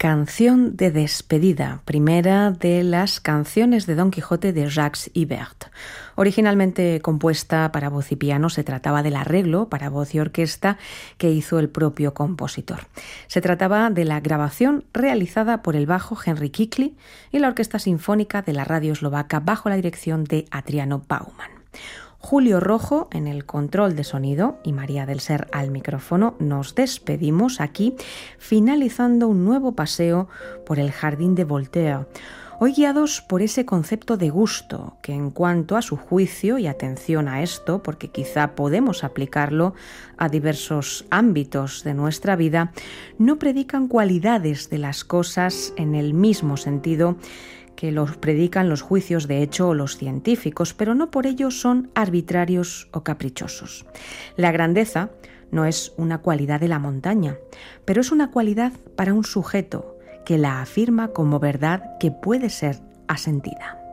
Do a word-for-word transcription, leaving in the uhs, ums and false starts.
Canción de despedida, primera de las canciones de Don Quijote de Jacques Ibert. Originalmente compuesta para voz y piano, se trataba del arreglo para voz y orquesta que hizo el propio compositor. Se trataba de la grabación realizada por el bajo Henry Kikli y la Orquesta Sinfónica de la Radio Eslovaca bajo la dirección de Adriano Bauman. Julio Rojo en el control de sonido y María del Ser al micrófono. Nos despedimos aquí, finalizando un nuevo paseo por el jardín de Voltaire, hoy guiados por ese concepto de gusto, que en cuanto a su juicio, y atención a esto, porque quizá podemos aplicarlo a diversos ámbitos de nuestra vida, no predican cualidades de las cosas en el mismo sentido que los predican los juicios de hecho o los científicos, pero no por ello son arbitrarios o caprichosos. La grandeza no es una cualidad de la montaña, pero es una cualidad para un sujeto que la afirma como verdad que puede ser asentida.